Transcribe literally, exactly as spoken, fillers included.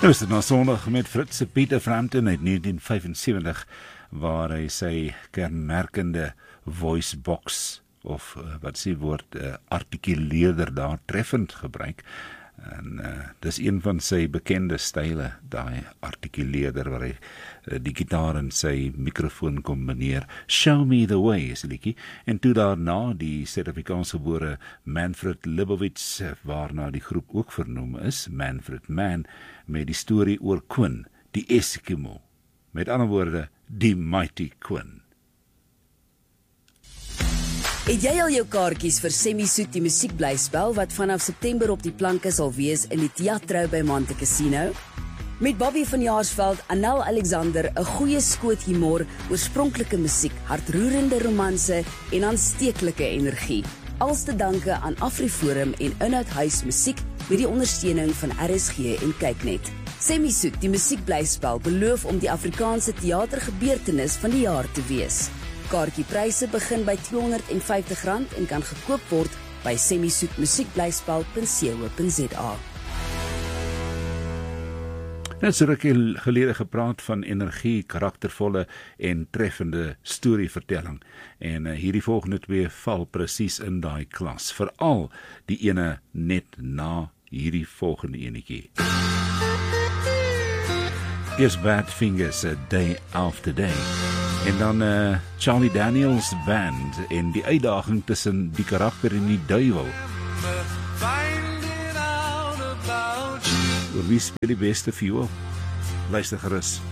Nou is dit na Sondag met Fritz Pieter Frampton uit negentien vyfensewentig, waar hy sy kenmerkende voice box, of uh, wat sê woord, uh, artikuleerder daar treffend gebruik. En uh, dis een van sy bekende style, daai artikuleerder, waar hy uh, die gitaar en sy microfoon kombineer. Show Me The Way is die liedjie. En toe daarna die Suid-Afrikaanse gebore Manfred Libowitz, waarna die groep ook vernoem is, Manfred Mann, met die storie oor Quinn, die Eskimo. Met ander woorde, die Mighty Quinn. Het jy al jou kaartjies vir Semi-Soet die musiekblyspel wat vanaf September op die planke sal wees in die Teatro by Monte Casino? Met Bobby van Jaarsveld, Anel Alexander, 'n goeie skoot humor, oorspronklike musiek, hartroerende romanse en aansteeklike energie. Als te danke aan Afriforum en Inhoud Huis Musiek met die ondersteuning van R S G en Kyknet. Semi-Soet die musiekblyspel beloof om die Afrikaanse teatergebeurtenis van die jaar te wees. Kaartjiepryse begin by tweehonderd en vyftig rand en kan gekoop word by semisoet musiekblyspel punt co punt za. Net so rukkie gelede gepraat van energie, karaktervolle en treffende storievertelling. En uh, hierdie volgende twee val presies in daai klas. Veral die ene net na hierdie volgende enetjie. Eers Badfingers, A Day After Day. En dan uh, Charlie Daniels Band en die uitdaging tussen die karakter en die duiwel. Oor wie speel die beste viool? Luister gerus.